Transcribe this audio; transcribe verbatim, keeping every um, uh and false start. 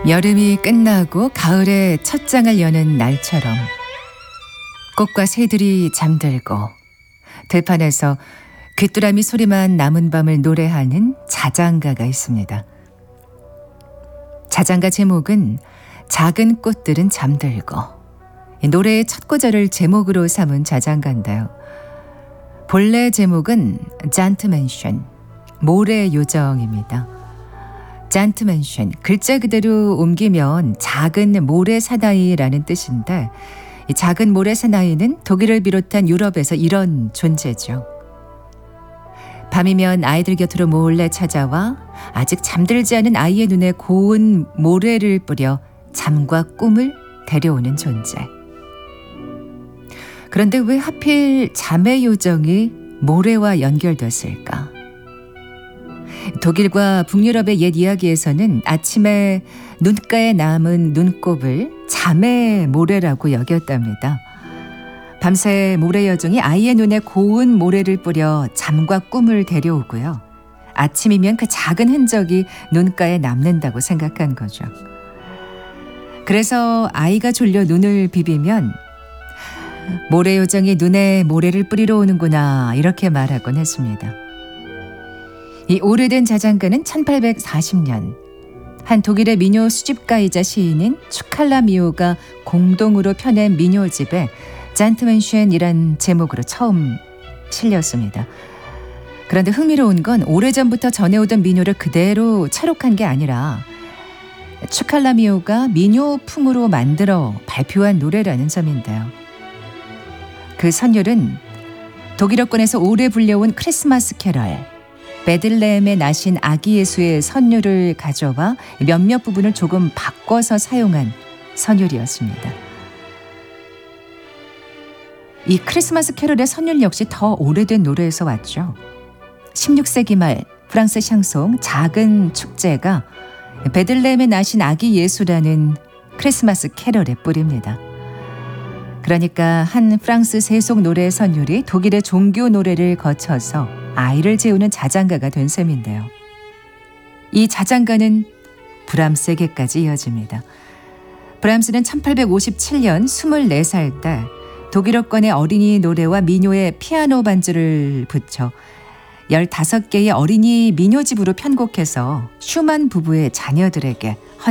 여름이 끝나고 가을의 첫 장을 여는 날처럼 꽃과 새들이 잠들고 들판에서 귀뚜라미 소리만 남은 밤을 노래하는 자장가가 있습니다. 자장가 제목은 작은 꽃들은 잠들고, 노래의 첫 구절을 제목으로 삼은 자장가인데요. 본래 제목은 잔트맨션, 모래 요정입니다. 잔트맨션, 글자 그대로 옮기면 작은 모래 사나이라는 뜻인데, 이 작은 모래 사나이는 독일을 비롯한 유럽에서 이런 존재죠. 밤이면 아이들 곁으로 몰래 찾아와 아직 잠들지 않은 아이의 눈에 고운 모래를 뿌려 잠과 꿈을 데려오는 존재. 그런데 왜 하필 잠의 요정이 모래와 연결됐을까? 독일과 북유럽의 옛 이야기에서는 아침에 눈가에 남은 눈곱을 잠의 모래라고 여겼답니다. 밤새 모래 여정이 아이의 눈에 고운 모래를 뿌려 잠과 꿈을 데려오고요. 아침이면 그 작은 흔적이 눈가에 남는다고 생각한 거죠. 그래서 아이가 졸려 눈을 비비면 모래 요정이 눈에 모래를 뿌리러 오는구나, 이렇게 말하곤 했습니다. 이 오래된 자장가는 천팔백사십 년 한 독일의 민요 수집가이자 시인인 추칼라미오가 공동으로 펴낸 민요집에 잔트맨션이란 제목으로 처음 실렸습니다. 그런데 흥미로운 건 오래전부터 전해오던 민요를 그대로 채록한 게 아니라 추칼라미오가 민요풍으로 만들어 발표한 노래라는 점인데요. 그 선율은 독일어권에서 오래 불려온 크리스마스 캐럴, 베들레헴에 나신 아기 예수의 선율을 가져와 몇몇 부분을 조금 바꿔서 사용한 선율이었습니다. 이 크리스마스 캐럴의 선율 역시 더 오래된 노래에서 왔죠. 십육 세기 말 프랑스 샹송 작은 축제가 베들레헴에 나신 아기 예수라는 크리스마스 캐럴의 뿌리입니다. 그러니까 한 프랑스 세속 노래의 선율이 독일의 종교 노래를 거쳐서 아이를 재우는 자장가가 된 셈인데요. 이 자장가는 브람스에게까지 이어집니다. 브람스는 천팔백오십칠 년 스물네 살 때 독일어권의 어린이 노래와 민요에 피아노 반주를 붙여 열다섯 개의 어린이 민요집으로 편곡해서 슈만 부부의 자녀들에게